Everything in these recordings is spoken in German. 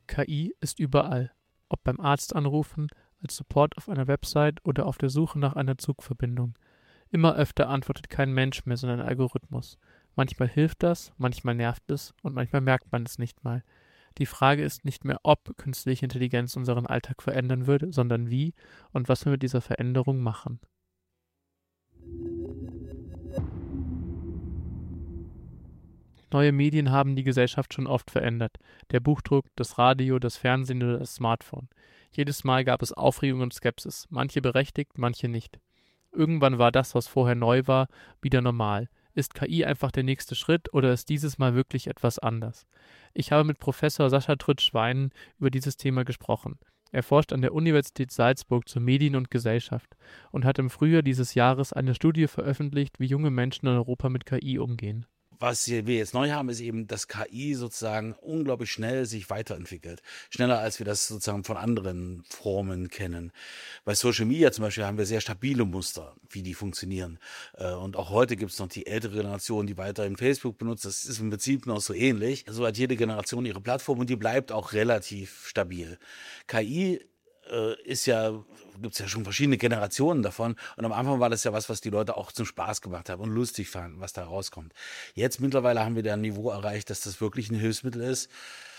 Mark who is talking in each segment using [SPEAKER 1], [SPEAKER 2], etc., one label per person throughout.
[SPEAKER 1] KI ist überall, ob beim Arzt anrufen, als Support auf einer Website oder auf der Suche nach einer Zugverbindung. Immer öfter antwortet kein Mensch mehr, sondern ein Algorithmus. Manchmal hilft das, manchmal nervt es und manchmal merkt man es nicht mal. Die Frage ist nicht mehr, ob künstliche Intelligenz unseren Alltag verändern würde, sondern wie und was wir mit dieser Veränderung machen. Neue Medien haben die Gesellschaft schon oft verändert. Der Buchdruck, das Radio, das Fernsehen oder das Smartphone. Jedes Mal gab es Aufregung und Skepsis, manche berechtigt, manche nicht. Irgendwann war das, was vorher neu war, wieder normal. Ist KI einfach der nächste Schritt oder ist dieses Mal wirklich etwas anders? Ich habe mit Professor Sascha Trütsch-Schweinen über dieses Thema gesprochen. Er forscht an der Universität Salzburg zu Medien und Gesellschaft und hat im Frühjahr dieses Jahres eine Studie veröffentlicht, wie junge Menschen in Europa mit KI umgehen.
[SPEAKER 2] Was wir jetzt neu haben, ist eben, dass KI sozusagen unglaublich schnell sich weiterentwickelt. Schneller, als wir das sozusagen von anderen Formen kennen. Bei Social Media zum Beispiel haben wir sehr stabile Muster, wie die funktionieren. Und auch heute gibt es noch die ältere Generation, die weiterhin Facebook benutzt. Das ist im Prinzip noch so ähnlich. So hat jede Generation ihre Plattform und die bleibt auch relativ stabil. KI ist ja, gibt es ja schon verschiedene Generationen davon. Und am Anfang war das ja was die Leute auch zum Spaß gemacht haben und lustig fanden, was da rauskommt. Jetzt mittlerweile haben wir da ein Niveau erreicht, dass das wirklich ein Hilfsmittel ist,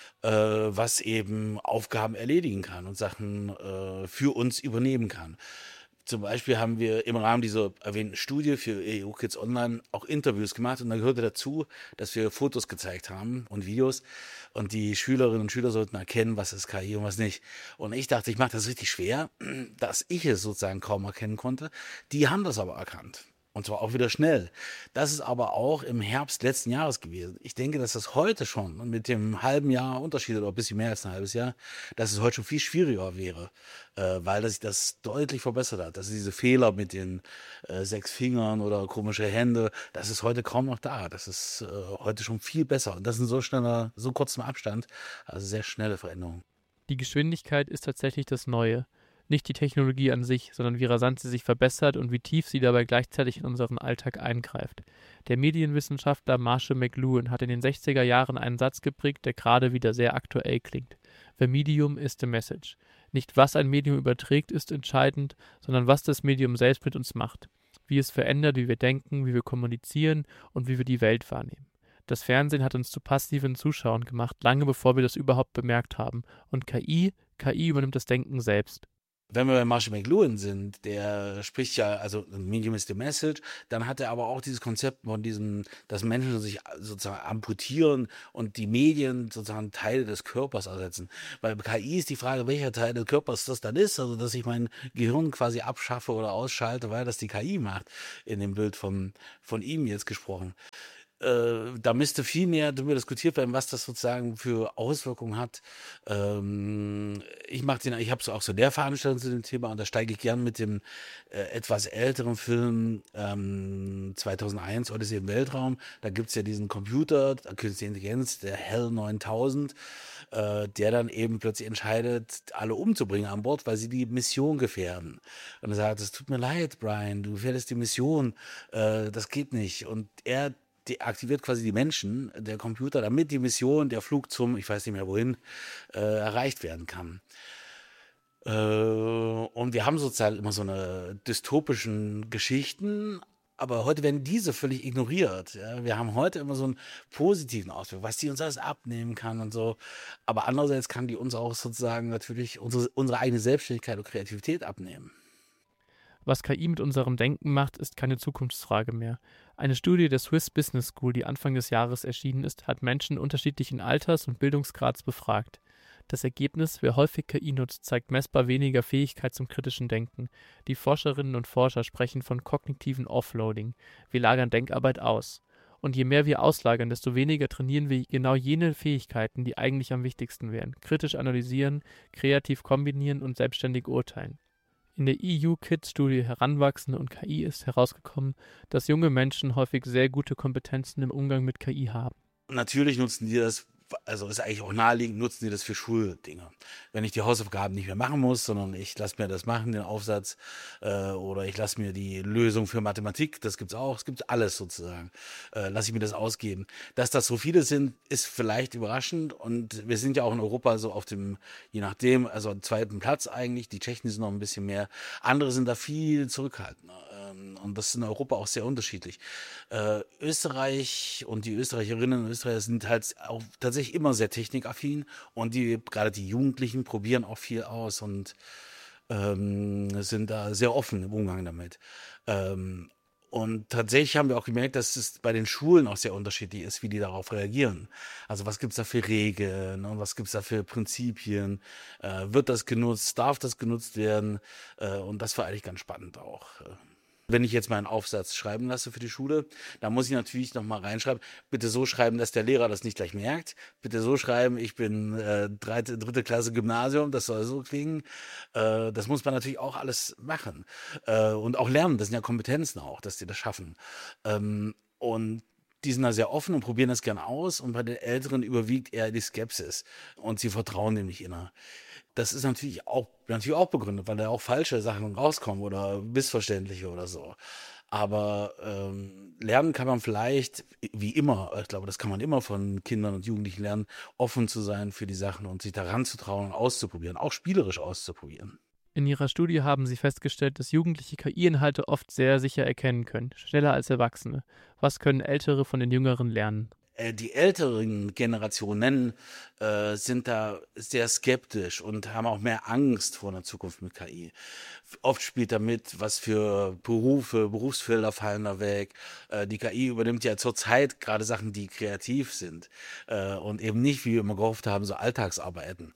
[SPEAKER 2] was eben Aufgaben erledigen kann und Sachen für uns übernehmen kann. Zum Beispiel haben wir im Rahmen dieser erwähnten Studie für EU Kids Online auch Interviews gemacht und da gehörte dazu, dass wir Fotos gezeigt haben und Videos und die Schülerinnen und Schüler sollten erkennen, was ist KI und was nicht. Und ich dachte, ich mache das richtig schwer, dass ich es sozusagen kaum erkennen konnte. Die haben das aber erkannt. Und zwar auch wieder schnell. Das ist aber auch im Herbst letzten Jahres gewesen. Ich denke, dass das heute schon mit dem halben Jahr Unterschied oder ein bisschen mehr als ein halbes Jahr, dass es heute schon viel schwieriger wäre, weil sich das deutlich verbessert hat. Dass diese Fehler mit den 6 Fingern oder komische Hände, das ist heute kaum noch da. Das ist heute schon viel besser. Und das in so kurzem Abstand. Also sehr schnelle Veränderungen.
[SPEAKER 1] Die Geschwindigkeit ist tatsächlich das Neue. Nicht die Technologie an sich, sondern wie rasant sie sich verbessert und wie tief sie dabei gleichzeitig in unseren Alltag eingreift. Der Medienwissenschaftler Marshall McLuhan hat in den 60er Jahren einen Satz geprägt, der gerade wieder sehr aktuell klingt. The medium is the message. Nicht was ein Medium überträgt, ist entscheidend, sondern was das Medium selbst mit uns macht. Wie es verändert, wie wir denken, wie wir kommunizieren und wie wir die Welt wahrnehmen. Das Fernsehen hat uns zu passiven Zuschauern gemacht, lange bevor wir das überhaupt bemerkt haben. Und KI übernimmt das Denken selbst.
[SPEAKER 2] Wenn wir bei Marshall McLuhan sind, der spricht ja, also Medium is the message, dann hat er aber auch dieses Konzept von diesem, dass Menschen sich sozusagen amputieren und die Medien sozusagen Teile des Körpers ersetzen. Weil bei KI ist die Frage, welcher Teil des Körpers das dann ist, also dass ich mein Gehirn quasi abschaffe oder ausschalte, weil das die KI macht, in dem Bild von ihm jetzt gesprochen. Da müsste viel mehr darüber diskutiert werden, was das sozusagen für Auswirkungen hat. Ich habe so auch so Lehrveranstaltungen zu dem Thema und da steige ich gern mit dem etwas älteren Film 2001, Odyssee im Weltraum. Da gibt es ja diesen Computer, Künstliche Intelligenz, der HAL 9000, der dann eben plötzlich entscheidet, alle umzubringen an Bord, weil sie die Mission gefährden. Und er sagt, es tut mir leid, Brian, du gefährdest die Mission, das geht nicht. Und er deaktiviert quasi die Menschen, der Computer, damit die Mission, der Flug zum, ich weiß nicht mehr wohin, erreicht werden kann. Und wir haben sozusagen immer so eine dystopischen Geschichten, aber heute werden diese völlig ignoriert. Ja? Wir haben heute immer so einen positiven Auswirk, was die uns alles abnehmen kann und so. Aber andererseits kann die uns auch sozusagen natürlich unsere eigene Selbstständigkeit und Kreativität abnehmen.
[SPEAKER 1] Was KI mit unserem Denken macht, ist keine Zukunftsfrage mehr. Eine Studie der Swiss Business School, die Anfang des Jahres erschienen ist, hat Menschen unterschiedlichen Alters und Bildungsgrads befragt. Das Ergebnis, wer häufig KI nutzt, zeigt messbar weniger Fähigkeit zum kritischen Denken. Die Forscherinnen und Forscher sprechen von kognitiven Offloading. Wir lagern Denkarbeit aus. Und je mehr wir auslagern, desto weniger trainieren wir genau jene Fähigkeiten, die eigentlich am wichtigsten wären. Kritisch analysieren, kreativ kombinieren und selbstständig urteilen. In der EU-Kids-Studie Heranwachsende und KI ist herausgekommen, dass junge Menschen häufig sehr gute Kompetenzen im Umgang mit KI haben.
[SPEAKER 2] Natürlich nutzen die das Also ist eigentlich auch naheliegend, nutzen die das für Schuldinge. Wenn ich die Hausaufgaben nicht mehr machen muss, sondern ich lasse mir das machen, den Aufsatz, oder ich lasse mir die Lösung für Mathematik, das gibt's auch, es gibt alles sozusagen, lasse ich mir das ausgeben. Dass das so viele sind, ist vielleicht überraschend und wir sind ja auch in Europa so auf dem, je nachdem, also am zweiten Platz eigentlich, die Tschechen sind noch ein bisschen mehr, andere sind da viel zurückhaltender. Und das ist in Europa auch sehr unterschiedlich. Österreich und die Österreicherinnen und Österreicher sind halt auch tatsächlich immer sehr technikaffin und gerade die Jugendlichen probieren auch viel aus und sind da sehr offen im Umgang damit. Ähm, und tatsächlich haben wir auch gemerkt, dass es bei den Schulen auch sehr unterschiedlich ist, wie die darauf reagieren. Also was gibt es da für Regeln und was gibt es da für Prinzipien? Wird das genutzt? Darf das genutzt werden? Und das war eigentlich ganz spannend auch. Wenn ich jetzt meinen Aufsatz schreiben lasse für die Schule, dann muss ich natürlich nochmal reinschreiben, bitte so schreiben, dass der Lehrer das nicht gleich merkt. Bitte so schreiben, ich bin dritte Klasse Gymnasium, das soll so klingen. Das muss man natürlich auch alles machen. Und auch lernen, das sind ja Kompetenzen auch, dass die das schaffen. Und die sind da sehr offen und probieren das gern aus. Und bei den Älteren überwiegt eher die Skepsis. Und sie vertrauen dem nicht inner. Das ist natürlich auch begründet, weil da auch falsche Sachen rauskommen oder missverständliche oder so. Aber lernen kann man vielleicht, wie immer, ich glaube, das kann man immer von Kindern und Jugendlichen lernen, offen zu sein für die Sachen und sich daran zu trauen und auszuprobieren, auch spielerisch auszuprobieren.
[SPEAKER 1] In Ihrer Studie haben Sie festgestellt, dass Jugendliche KI-Inhalte oft sehr sicher erkennen können, schneller als Erwachsene. Was können Ältere von den Jüngeren lernen?
[SPEAKER 2] Die älteren Generationen sind da sehr skeptisch und haben auch mehr Angst vor einer Zukunft mit KI. Oft spielt damit, was für Berufe, Berufsfelder fallen da weg. Die KI übernimmt ja zurzeit gerade Sachen, die kreativ sind und eben nicht, wie wir immer gehofft haben, so Alltagsarbeiten.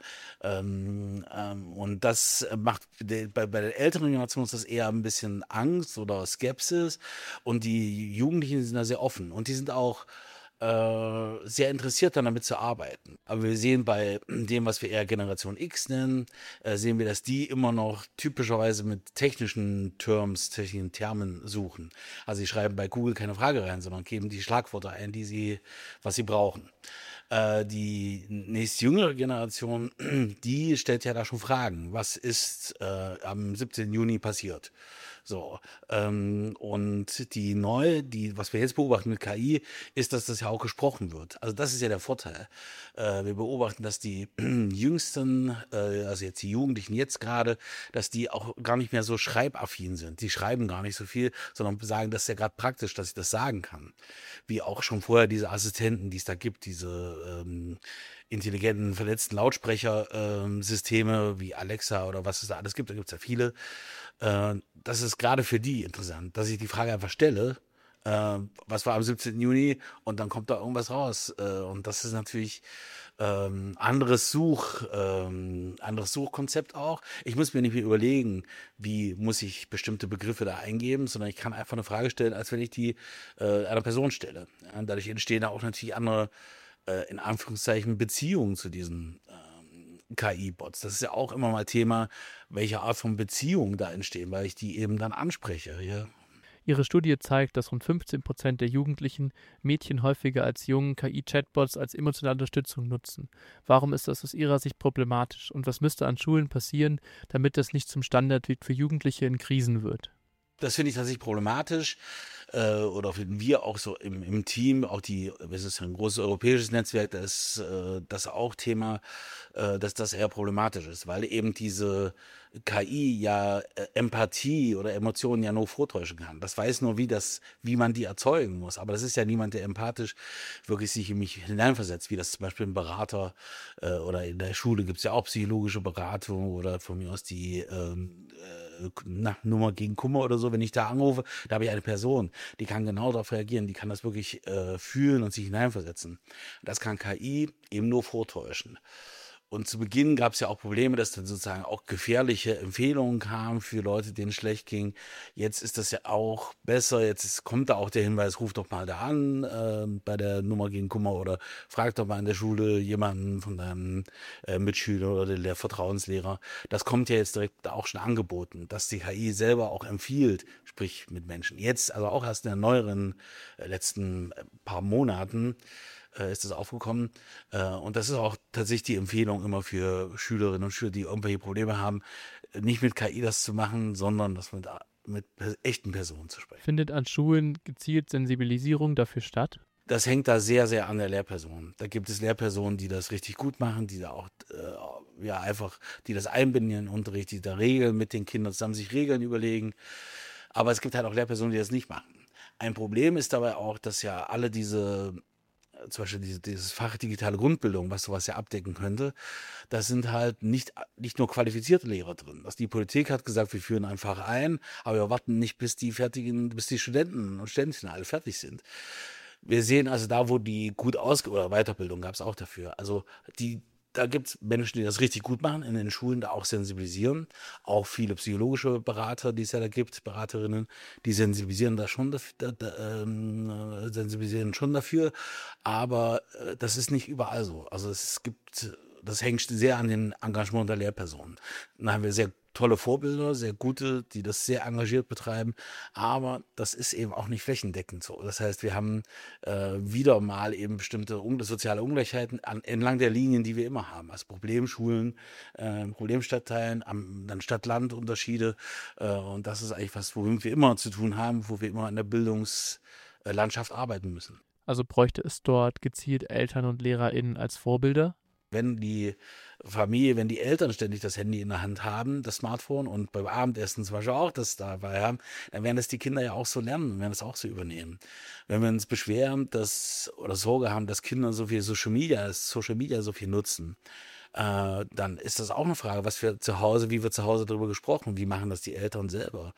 [SPEAKER 2] Und das macht bei der älteren Generation ist das eher ein bisschen Angst oder Skepsis und die Jugendlichen sind da sehr offen und die sind auch sehr interessiert dann damit zu arbeiten. Aber wir sehen bei dem, was wir eher Generation X nennen, sehen wir, dass die immer noch typischerweise mit technischen technischen Termen suchen. Also sie schreiben bei Google keine Frage rein, sondern geben die Schlagworte ein, was sie brauchen. Die nächst jüngere Generation, die stellt ja da schon Fragen. Was ist am 17. Juni passiert? So, und was wir jetzt beobachten mit KI, ist, dass das ja auch gesprochen wird. Also das ist ja der Vorteil. Wir beobachten, dass die Jüngsten, also jetzt die Jugendlichen jetzt gerade, dass die auch gar nicht mehr so schreibaffin sind. Die schreiben gar nicht so viel, sondern sagen, das ist ja gerade praktisch, dass ich das sagen kann. Wie auch schon vorher diese Assistenten, die es da gibt, diese intelligenten, vernetzten Lautsprechersysteme wie Alexa oder was es da alles gibt, da gibt es ja viele. Das ist gerade für die interessant, dass ich die Frage einfach stelle, was war am 17. Juni und dann kommt da irgendwas raus. Und das ist natürlich anderes Suchkonzept auch. Ich muss mir nicht mehr überlegen, wie muss ich bestimmte Begriffe da eingeben, sondern ich kann einfach eine Frage stellen, als wenn ich die einer Person stelle. Ja, und dadurch entstehen da auch natürlich andere, in Anführungszeichen, Beziehungen zu diesen KI-Bots. Das ist ja auch immer mal Thema, welche Art von Beziehungen da entstehen, weil ich die eben dann anspreche. Ja.
[SPEAKER 1] Ihre Studie zeigt, dass rund 15% der Jugendlichen Mädchen häufiger als Jungen KI-Chatbots als emotionale Unterstützung nutzen. Warum ist das aus Ihrer Sicht problematisch und was müsste an Schulen passieren, damit das nicht zum Standard für Jugendliche in Krisen wird?
[SPEAKER 2] Das finde ich tatsächlich problematisch. Oder finden wir auch so im Team, es ist ein großes europäisches Netzwerk, da ist das auch Thema, dass das eher problematisch ist, weil eben diese KI ja Empathie oder Emotionen ja nur vortäuschen kann. Das weiß nur, wie man die erzeugen muss. Aber das ist ja niemand, der empathisch wirklich sich in mich hineinversetzt, wie das zum Beispiel ein Berater oder in der Schule gibt es ja auch psychologische Beratung oder von mir aus die Nummer gegen Kummer oder so, wenn ich da anrufe, da habe ich eine Person, die kann genau darauf reagieren, die kann das wirklich fühlen und sich hineinversetzen. Das kann KI eben nur vortäuschen. Und zu Beginn gab es ja auch Probleme, dass dann sozusagen auch gefährliche Empfehlungen kamen für Leute, denen es schlecht ging. Jetzt ist das ja auch besser. Kommt da auch der Hinweis, ruf doch mal da an bei der Nummer gegen Kummer oder frag doch mal in der Schule jemanden von deinem Mitschüler oder der Vertrauenslehrer. Das kommt ja jetzt direkt auch schon angeboten, dass die KI selber auch empfiehlt, sprich mit Menschen. Jetzt, also auch erst in den neueren letzten paar Monaten, ist das aufgekommen. Und das ist auch tatsächlich die Empfehlung immer für Schülerinnen und Schüler, die irgendwelche Probleme haben, nicht mit KI das zu machen, sondern das mit echten Personen zu sprechen.
[SPEAKER 1] Findet an Schulen gezielt Sensibilisierung dafür statt?
[SPEAKER 2] Das hängt da sehr, sehr an der Lehrperson. Da gibt es Lehrpersonen, die das richtig gut machen, die da auch einfach, die das einbinden in den Unterricht, die da Regeln mit den Kindern zusammen sich Regeln überlegen. Aber es gibt halt auch Lehrpersonen, die das nicht machen. Ein Problem ist dabei auch, dass ja alle zum Beispiel dieses Fach digitale Grundbildung, was sowas ja abdecken könnte, da sind halt nicht nur qualifizierte Lehrer drin. Die Politik hat gesagt, wir führen ein Fach ein, aber wir warten nicht, bis die Studenten und Studentinnen alle fertig sind. Wir sehen also da, wo die oder Weiterbildung gab es auch dafür. Also da gibt es Menschen, die das richtig gut machen, in den Schulen da auch sensibilisieren. Auch viele psychologische Berater, die es ja da gibt, Beraterinnen, die sensibilisieren da schon, sensibilisieren schon dafür. Aber das ist nicht überall so. Also das hängt sehr an den Engagement der Lehrpersonen. Da haben wir sehr tolle Vorbilder, sehr gute, die das sehr engagiert betreiben, aber das ist eben auch nicht flächendeckend so. Das heißt, wir haben wieder mal eben bestimmte soziale Ungleichheiten entlang der Linien, die wir immer haben. Also Problemschulen, Problemstadtteilen, dann Stadt-Land-Unterschiede und das ist eigentlich was, womit wir immer zu tun haben, wo wir immer in der Bildungslandschaft arbeiten müssen.
[SPEAKER 1] Also bräuchte es dort gezielt Eltern und LehrerInnen als Vorbilder?
[SPEAKER 2] Wenn die Eltern ständig das Handy in der Hand haben, das Smartphone und beim Abendessen zum Beispiel auch das dabei haben, dann werden das die Kinder ja auch so lernen und werden das auch so übernehmen. Wenn wir uns beschweren, oder Sorge haben, dass Kinder so viel Social Media so viel nutzen, dann ist das auch eine Frage, wie wird zu Hause darüber gesprochen, wie machen das die Eltern selber?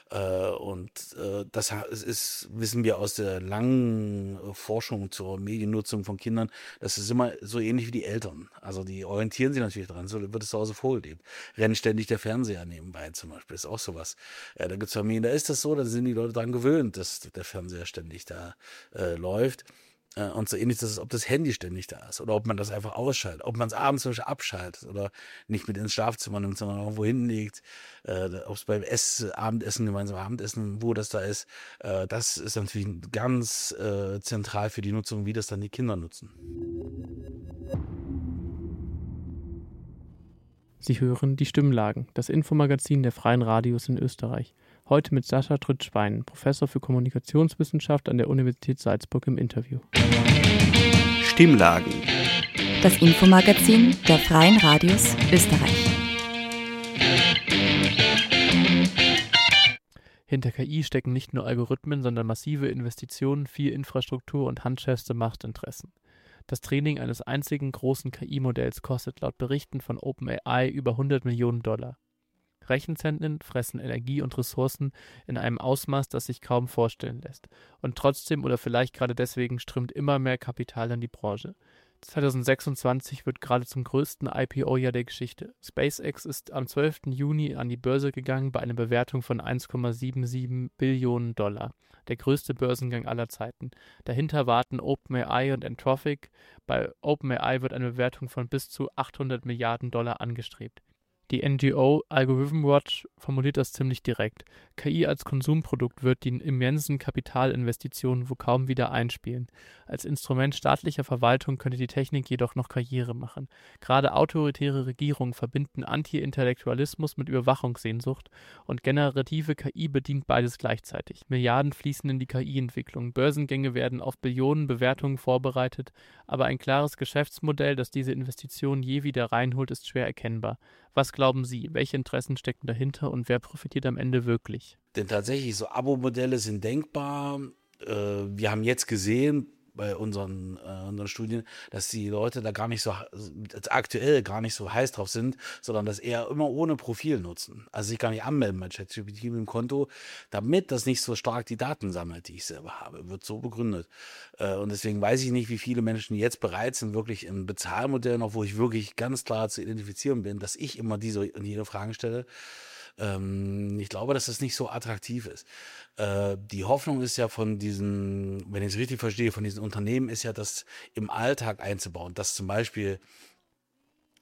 [SPEAKER 2] Das wissen wir aus der langen Forschung zur Mediennutzung von Kindern, das ist immer so ähnlich wie die Eltern. Also die orientieren sich natürlich dran, so wird es zu Hause vorgelebt. Rennt ständig der Fernseher nebenbei zum Beispiel, ist auch sowas. Da gibt es Familien, da ist das so, da sind die Leute dran gewöhnt, dass der Fernseher ständig da läuft. Und so ähnlich ist es, ob das Handy ständig da ist oder ob man das einfach ausschaltet, ob man es abends zum Beispiel abschaltet oder nicht mit ins Schlafzimmer nimmt, sondern irgendwo hinlegt, ob es beim gemeinsamen Abendessen, wo das da ist. Das ist natürlich ganz zentral für die Nutzung, wie das dann die Kinder nutzen.
[SPEAKER 1] Sie hören die Stimmlagen, das Infomagazin der Freien Radios in Österreich. Heute mit Sascha Trütschwein, Professor für Kommunikationswissenschaft an der Universität Salzburg im Interview.
[SPEAKER 3] Stimmlagen. Das Infomagazin der Freien Radios Österreich.
[SPEAKER 1] Hinter KI stecken nicht nur Algorithmen, sondern massive Investitionen, viel Infrastruktur und handfeste Machtinteressen. Das Training eines einzigen großen KI-Modells kostet laut Berichten von OpenAI über $100 Millionen. Rechenzentren fressen Energie und Ressourcen in einem Ausmaß, das sich kaum vorstellen lässt. Und trotzdem oder vielleicht gerade deswegen strömt immer mehr Kapital in die Branche. 2026 wird gerade zum größten IPO-Jahr der Geschichte. SpaceX ist am 12. Juni an die Börse gegangen bei einer Bewertung von $1,77 Billionen. Der größte Börsengang aller Zeiten. Dahinter warten OpenAI und Anthropic. Bei OpenAI wird eine Bewertung von bis zu $800 Milliarden angestrebt. Die NGO Algorithm Watch formuliert das ziemlich direkt. KI als Konsumprodukt wird die immensen Kapitalinvestitionen wohl kaum wieder einspielen. Als Instrument staatlicher Verwaltung könnte die Technik jedoch noch Karriere machen. Gerade autoritäre Regierungen verbinden Anti-Intellektualismus mit Überwachungssehnsucht und generative KI bedient beides gleichzeitig. Milliarden fließen in die KI-Entwicklung, Börsengänge werden auf Billionenbewertungen vorbereitet, aber ein klares Geschäftsmodell, das diese Investitionen je wieder reinholt, ist schwer erkennbar. Was glauben Sie, welche Interessen stecken dahinter und wer profitiert am Ende wirklich?
[SPEAKER 2] Denn tatsächlich, so Abo-Modelle sind denkbar. Wir haben jetzt gesehen bei unseren Studien, dass die Leute da aktuell gar nicht so heiß drauf sind, sondern das eher immer ohne Profil nutzen. Also sich gar nicht anmelden bei ChatGPT mit dem Konto, damit das nicht so stark die Daten sammelt, die ich selber habe. Wird so begründet. Und deswegen weiß ich nicht, wie viele Menschen jetzt bereit sind, wirklich in Bezahlmodellen, wo ich wirklich ganz klar zu identifizieren bin, dass ich immer diese und jene Fragen stelle. Ich glaube, dass das nicht so attraktiv ist. Die Hoffnung ist ja von diesen, wenn ich es richtig verstehe, von diesen Unternehmen ist ja, das im Alltag einzubauen, dass zum Beispiel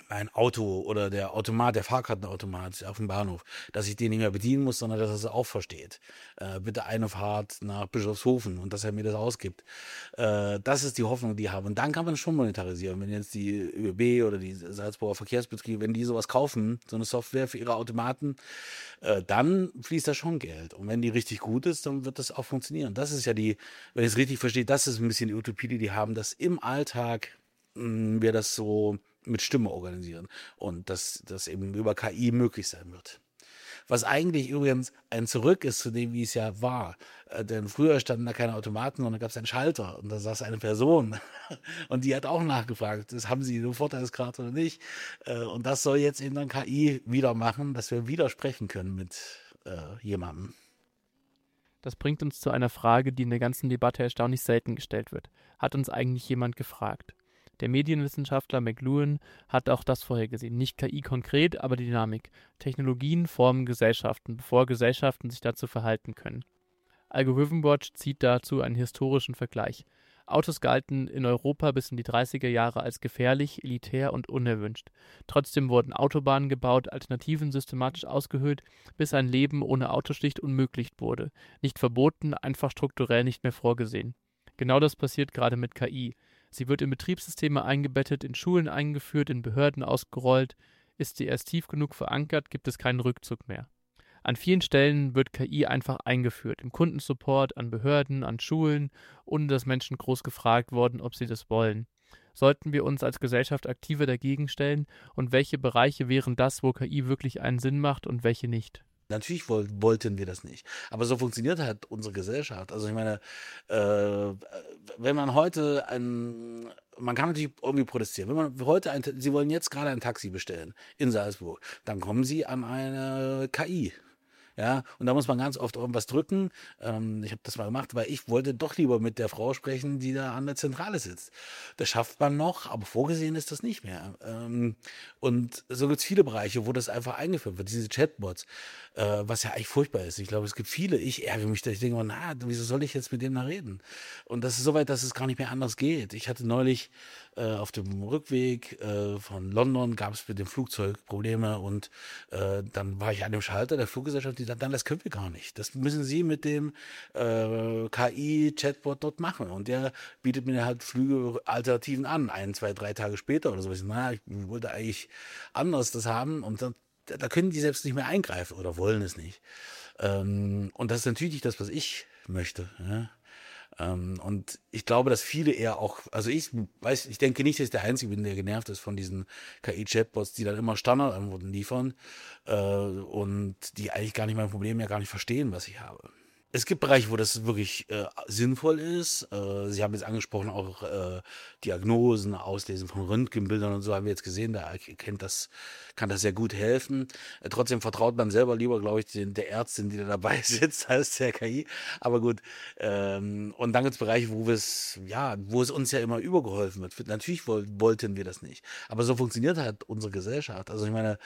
[SPEAKER 2] ein Auto oder der Automat, der Fahrkartenautomat auf dem Bahnhof, dass ich den nicht mehr bedienen muss, sondern dass er es auch versteht. Bitte eine Fahrt nach Bischofshofen und dass er mir das ausgibt. Das ist die Hoffnung, die ich habe. Und dann kann man schon monetarisieren. Wenn jetzt die ÖBB oder die Salzburger Verkehrsbetriebe, wenn die sowas kaufen, so eine Software für ihre Automaten, dann fließt da schon Geld. Und wenn die richtig gut ist, dann wird das auch funktionieren. Das ist ja wenn ich es richtig verstehe, das ist ein bisschen die Utopie, die haben, dass im Alltag wir das so mit Stimme organisieren und dass das eben über KI möglich sein wird. Was eigentlich übrigens ein Zurück ist zu dem, wie es ja war. Denn früher standen da keine Automaten, sondern gab es einen Schalter und da saß eine Person und die hat auch nachgefragt, haben Sie eine Vorteilskarte oder nicht? Und das soll jetzt eben dann KI wieder machen, dass wir wieder sprechen können mit jemandem.
[SPEAKER 1] Das bringt uns zu einer Frage, die in der ganzen Debatte erstaunlich selten gestellt wird. Hat uns eigentlich jemand gefragt? Der Medienwissenschaftler McLuhan hat auch das vorhergesehen. Nicht KI konkret, aber die Dynamik. Technologien formen Gesellschaften, bevor Gesellschaften sich dazu verhalten können. Algorithm Watch zieht dazu einen historischen Vergleich. Autos galten in Europa bis in die 30er Jahre als gefährlich, elitär und unerwünscht. Trotzdem wurden Autobahnen gebaut, Alternativen systematisch ausgehöhlt, bis ein Leben ohne Auto schlicht unmöglich wurde. Nicht verboten, einfach strukturell nicht mehr vorgesehen. Genau das passiert gerade mit KI. Sie wird in Betriebssysteme eingebettet, in Schulen eingeführt, in Behörden ausgerollt. Ist sie erst tief genug verankert, gibt es keinen Rückzug mehr. An vielen Stellen wird KI einfach eingeführt, im Kundensupport, an Behörden, an Schulen, ohne dass Menschen groß gefragt wurden, ob sie das wollen. Sollten wir uns als Gesellschaft aktiver dagegen stellen und welche Bereiche wären das, wo KI wirklich einen Sinn macht und welche nicht?
[SPEAKER 2] Natürlich wollten wir das nicht. Aber so funktioniert halt unsere Gesellschaft. Also ich meine, wenn man heute man kann natürlich irgendwie protestieren. Wenn man heute Sie wollen jetzt gerade ein Taxi bestellen in Salzburg, dann kommen Sie an eine KI. Ja, und da muss man ganz oft irgendwas drücken. Ich habe das mal gemacht, weil ich wollte doch lieber mit der Frau sprechen, die da an der Zentrale sitzt. Das schafft man noch, aber vorgesehen ist das nicht mehr. Und so gibt es viele Bereiche, wo das einfach eingeführt wird, diese Chatbots, was ja eigentlich furchtbar ist. Ich glaube, es gibt viele, ich ärgere mich, dass ich denke, wieso soll ich jetzt mit dem da reden? Und das ist so weit, dass es gar nicht mehr anders geht. Ich hatte neulich auf dem Rückweg von London gab es mit dem Flugzeug Probleme und dann war ich an dem Schalter der Fluggesellschaft, die sagt, dann das können wir gar nicht. Das müssen Sie mit dem KI-Chatbot dort machen. Und der bietet mir halt Flüge-Alternativen an, 1, 2, 3 Tage später oder so. Ich wollte eigentlich anders das haben und da können die selbst nicht mehr eingreifen oder wollen es nicht. Und das ist natürlich nicht das, was ich möchte. Ja? Und ich glaube, dass viele eher auch, also ich denke nicht, dass ich der Einzige bin, der genervt ist von diesen KI-Chatbots, die dann immer Standardantworten liefern und die eigentlich gar nicht mein Problem ja gar nicht verstehen, was ich habe. Es gibt Bereiche, wo das wirklich sinnvoll ist. Sie haben jetzt angesprochen, auch Diagnosen, Auslesen von Röntgenbildern und so haben wir jetzt gesehen. Da kann das sehr gut helfen. Trotzdem vertraut man selber lieber, glaube ich, der Ärztin, die da dabei sitzt, als der KI. Aber gut. Und dann gibt es Bereiche, wo es uns ja immer übergeholfen wird. Natürlich wollten wir das nicht. Aber so funktioniert halt unsere Gesellschaft. Also ich meine,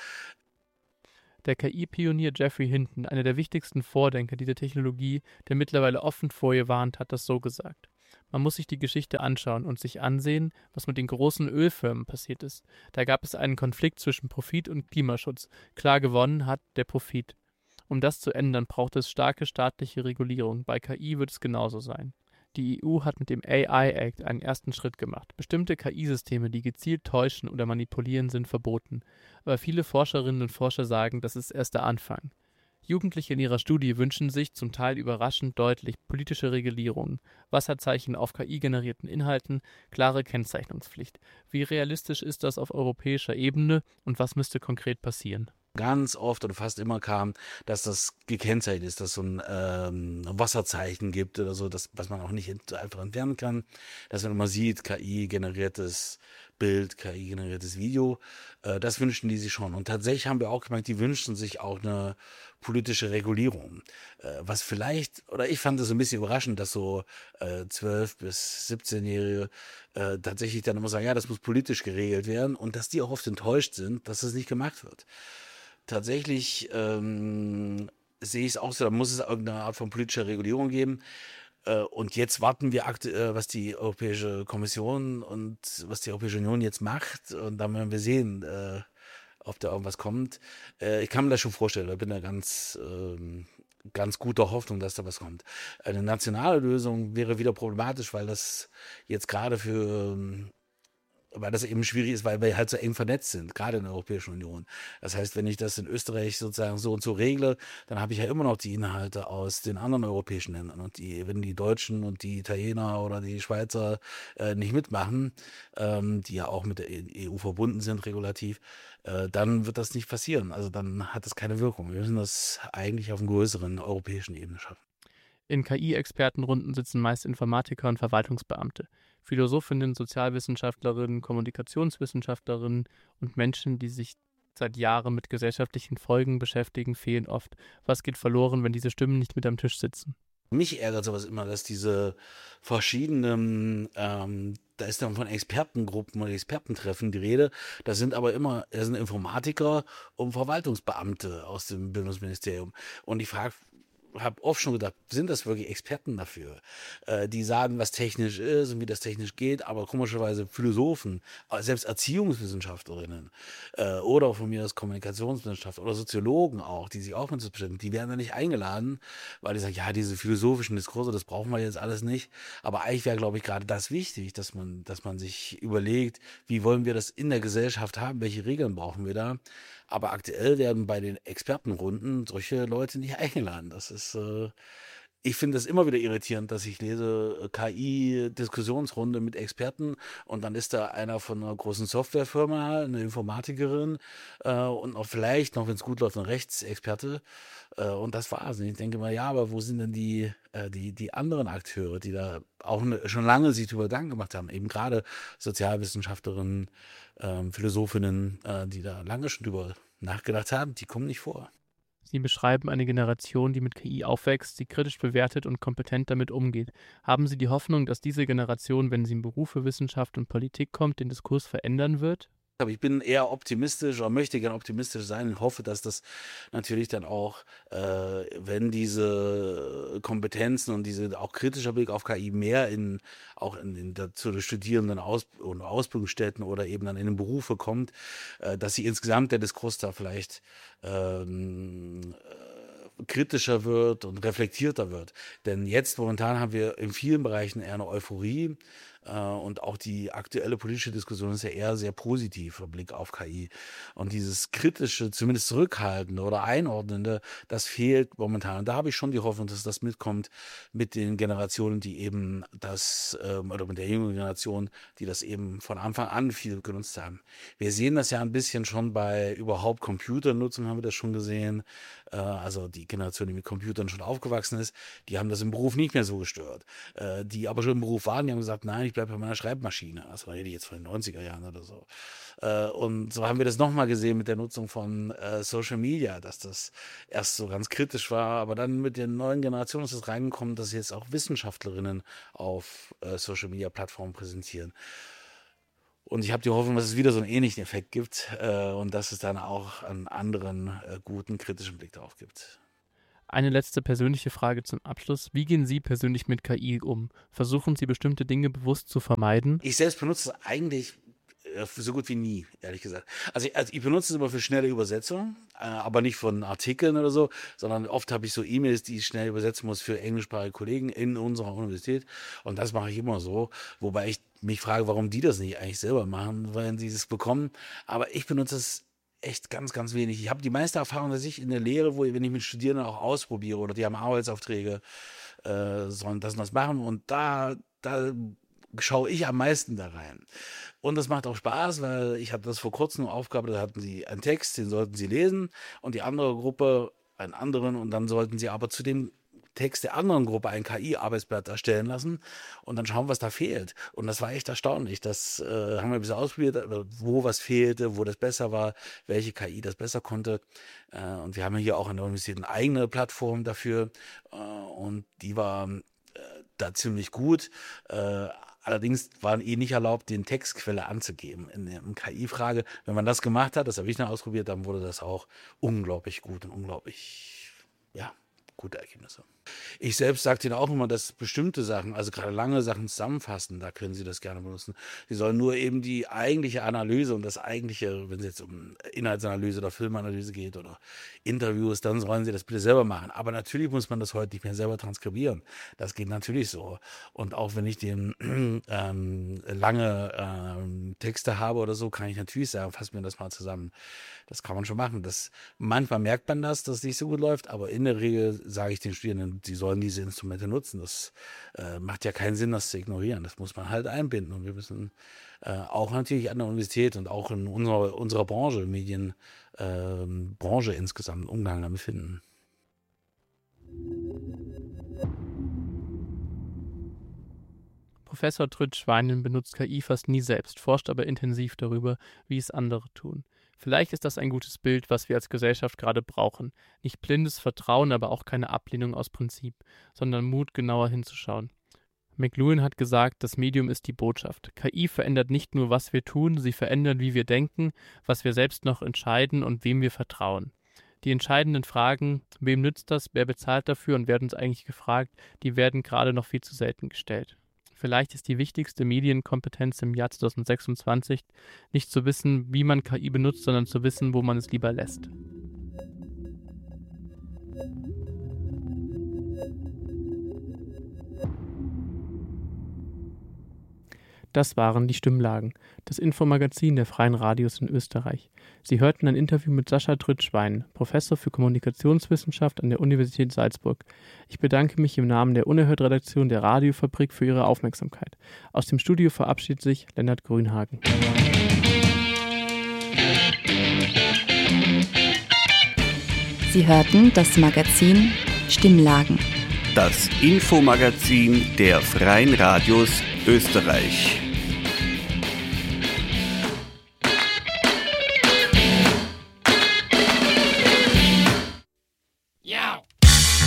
[SPEAKER 1] Der KI-Pionier Geoffrey Hinton, einer der wichtigsten Vordenker dieser Technologie, der mittlerweile offen vor ihr warnt, hat das so gesagt. Man muss sich die Geschichte anschauen und sich ansehen, was mit den großen Ölfirmen passiert ist. Da gab es einen Konflikt zwischen Profit und Klimaschutz. Klar gewonnen hat der Profit. Um das zu ändern, braucht es starke staatliche Regulierung. Bei KI wird es genauso sein. Die EU hat mit dem AI Act einen ersten Schritt gemacht. Bestimmte KI-Systeme, die gezielt täuschen oder manipulieren, sind verboten. Aber viele Forscherinnen und Forscher sagen, das ist erst der Anfang. Jugendliche in ihrer Studie wünschen sich, zum Teil überraschend deutlich, politische Regulierungen, Wasserzeichen auf KI-generierten Inhalten, klare Kennzeichnungspflicht. Wie realistisch ist das auf europäischer Ebene und was müsste konkret passieren?
[SPEAKER 2] Ganz oft oder fast immer kam, dass das gekennzeichnet ist, dass so ein Wasserzeichen gibt oder so, was man auch nicht einfach entfernen kann, dass man immer sieht, KI-generiertes Bild, KI-generiertes Video, das wünschen die sich schon. Und tatsächlich haben wir auch gemerkt, die wünschen sich auch eine politische Regulierung. Was vielleicht, oder ich fand es so ein bisschen überraschend, dass so 12- bis 17-Jährige tatsächlich dann immer sagen, ja, das muss politisch geregelt werden und dass die auch oft enttäuscht sind, dass das nicht gemacht wird. Tatsächlich sehe ich es auch so, da muss es irgendeine Art von politischer Regulierung geben. Und jetzt warten wir, was die Europäische Kommission und was die Europäische Union jetzt macht. Und dann werden wir sehen, ob da irgendwas kommt. Ich kann mir das schon vorstellen. Ich bin da ganz guter Hoffnung, dass da was kommt. Eine nationale Lösung wäre wieder problematisch, weil das jetzt gerade weil das eben schwierig ist, weil wir halt so eng vernetzt sind, gerade in der Europäischen Union. Das heißt, wenn ich das in Österreich sozusagen so und so regle, dann habe ich ja immer noch die Inhalte aus den anderen europäischen Ländern. Und wenn die Deutschen und die Italiener oder die Schweizer nicht mitmachen, die ja auch mit der EU verbunden sind, regulativ, dann wird das nicht passieren. Also dann hat das keine Wirkung. Wir müssen das eigentlich auf einer größeren europäischen Ebene schaffen.
[SPEAKER 1] In KI-Expertenrunden sitzen meist Informatiker und Verwaltungsbeamte, Philosophinnen, Sozialwissenschaftlerinnen, Kommunikationswissenschaftlerinnen und Menschen, die sich seit Jahren mit gesellschaftlichen Folgen beschäftigen, fehlen oft. Was geht verloren, wenn diese Stimmen nicht mit am Tisch sitzen?
[SPEAKER 2] Mich ärgert sowas immer, dass diese verschiedenen, da ist dann von Expertengruppen oder Expertentreffen die Rede, da sind Informatiker und Verwaltungsbeamte aus dem Bildungsministerium. Und ich habe oft schon gedacht, sind das wirklich Experten dafür, die sagen, was technisch ist und wie das technisch geht, aber komischerweise Philosophen, selbst Erziehungswissenschaftlerinnen oder von mir aus Kommunikationswissenschaftler oder Soziologen auch, die sich auch mit das beschäftigen, die werden da nicht eingeladen, weil die sagen, ja, diese philosophischen Diskurse, das brauchen wir jetzt alles nicht. Aber eigentlich wäre, glaube ich, gerade das wichtig, dass man sich überlegt, wie wollen wir das in der Gesellschaft haben, welche Regeln brauchen wir da. Aber aktuell werden bei den Expertenrunden solche Leute nicht eingeladen. Ich finde es immer wieder irritierend, dass ich lese KI-Diskussionsrunde mit Experten und dann ist da einer von einer großen Softwarefirma, eine Informatikerin und auch vielleicht noch, wenn es gut läuft, ein Rechtsexperte. Und das war's. Und ich denke mal, ja, aber wo sind denn die anderen Akteure, die da auch schon lange sich darüber Gedanken gemacht haben, eben gerade Sozialwissenschaftlerinnen, Philosophinnen, die da lange schon drüber nachgedacht haben, die kommen nicht vor.
[SPEAKER 1] Sie beschreiben eine Generation, die mit KI aufwächst, sie kritisch bewertet und kompetent damit umgeht. Haben Sie die Hoffnung, dass diese Generation, wenn sie in Berufe, Wissenschaft und Politik kommt, den Diskurs verändern wird?
[SPEAKER 2] Aber ich bin eher optimistisch oder möchte gerne optimistisch sein und hoffe, dass das natürlich dann auch, wenn diese Kompetenzen und diese auch kritischer Blick auf KI mehr zu den Studierenden und Ausbildungsstätten oder eben dann in den Berufe kommt, dass sie insgesamt der Diskurs da vielleicht kritischer wird und reflektierter wird. Denn jetzt momentan haben wir in vielen Bereichen eher eine Euphorie und auch die aktuelle politische Diskussion ist ja eher sehr positiv im Blick auf KI. Und dieses kritische, zumindest zurückhaltende oder einordnende, das fehlt momentan. Und da habe ich schon die Hoffnung, dass das mitkommt mit den Generationen, die eben oder mit der jüngeren Generation, die das eben von Anfang an viel genutzt haben. Wir sehen das ja ein bisschen schon bei überhaupt Computernutzung, haben wir das schon gesehen. Also die Generation, die mit Computern schon aufgewachsen ist, die haben das im Beruf nicht mehr so gestört. Die aber schon im Beruf waren, die haben gesagt, nein, ich bleibe bei meiner Schreibmaschine. Das rede ich jetzt von den 90er Jahren oder so. Und so haben wir das nochmal gesehen mit der Nutzung von Social Media, dass das erst so ganz kritisch war, aber dann mit den neuen Generationen ist es reingekommen, dass jetzt auch Wissenschaftlerinnen auf Social Media Plattformen präsentieren. Und ich habe die Hoffnung, dass es wieder so einen ähnlichen Effekt gibt und dass es dann auch einen anderen guten, kritischen Blick darauf gibt.
[SPEAKER 1] Eine letzte persönliche Frage zum Abschluss. Wie gehen Sie persönlich mit KI um? Versuchen Sie bestimmte Dinge bewusst zu vermeiden?
[SPEAKER 2] Ich selbst benutze es eigentlich so gut wie nie, ehrlich gesagt. Also ich benutze es immer für schnelle Übersetzungen, aber nicht von Artikeln oder so, sondern oft habe ich so E-Mails, die ich schnell übersetzen muss für englischsprachige Kollegen in unserer Universität. Und das mache ich immer so, wobei ich mich frage, warum die das nicht eigentlich selber machen, wenn sie es bekommen. Aber ich benutze es echt ganz, ganz wenig. Ich habe die meiste Erfahrung, dass ich in der Lehre, wenn ich mit Studierenden auch ausprobiere oder die haben Arbeitsaufträge, sollen das und das machen und da schaue ich am meisten da rein. Und das macht auch Spaß, weil ich hatte das vor kurzem eine Aufgabe, da hatten sie einen Text, den sollten sie lesen und die andere Gruppe einen anderen und dann sollten sie aber zu dem Text der anderen Gruppe ein KI-Arbeitsblatt erstellen lassen und dann schauen, was da fehlt. Und das war echt erstaunlich. Das haben wir ein bisschen ausprobiert, wo was fehlte, wo das besser war, welche KI das besser konnte. Und wir haben hier auch an der Universität eine eigene Plattform dafür und die war da ziemlich gut. Allerdings war nicht erlaubt, den Textquelle anzugeben in der KI-Frage. Wenn man das gemacht hat, das habe ich dann ausprobiert, dann wurde das auch unglaublich gut und unglaublich, ja, gute Ergebnisse. Ich selbst sage Ihnen auch immer, dass bestimmte Sachen, also gerade lange Sachen zusammenfassen, da können Sie das gerne benutzen. Sie sollen nur eben die eigentliche Analyse und das eigentliche, wenn es jetzt um Inhaltsanalyse oder Filmanalyse geht oder Interviews, dann sollen Sie das bitte selber machen. Aber natürlich muss man das heute nicht mehr selber transkribieren. Das geht natürlich so. Und auch wenn ich lange Texte habe oder so, kann ich natürlich sagen, fass mir das mal zusammen. Das kann man schon machen. Manchmal merkt man dass es nicht so gut läuft, aber in der Regel sage ich den Studierenden, sie sollen diese Instrumente nutzen. Das macht ja keinen Sinn, das zu ignorieren. Das muss man halt einbinden. Und wir müssen auch natürlich an der Universität und auch in unserer Branche, Medienbranche insgesamt, einen Umgang damit finden.
[SPEAKER 1] Professor Trütt-Schweinin benutzt KI fast nie selbst, forscht aber intensiv darüber, wie es andere tun. Vielleicht ist das ein gutes Bild, was wir als Gesellschaft gerade brauchen. Nicht blindes Vertrauen, aber auch keine Ablehnung aus Prinzip, sondern Mut, genauer hinzuschauen. McLuhan hat gesagt, das Medium ist die Botschaft. KI verändert nicht nur, was wir tun, sie verändert, wie wir denken, was wir selbst noch entscheiden und wem wir vertrauen. Die entscheidenden Fragen, wem nützt das, wer bezahlt dafür und wer hat uns eigentlich gefragt, die werden gerade noch viel zu selten gestellt. Vielleicht ist die wichtigste Medienkompetenz im Jahr 2026 nicht zu wissen, wie man KI benutzt, sondern zu wissen, wo man es lieber lässt. Das waren die Stimmlagen, das Infomagazin der Freien Radios in Österreich. Sie hörten ein Interview mit Sascha Trütt-Schweinin, Professor für Kommunikationswissenschaft an der Universität Salzburg. Ich bedanke mich im Namen der Unerhört-Redaktion der Radiofabrik für Ihre Aufmerksamkeit. Aus dem Studio verabschiedet sich Lennart Grünhagen.
[SPEAKER 3] Sie hörten das Magazin Stimmlagen.
[SPEAKER 4] Das Infomagazin der Freien Radios Österreich.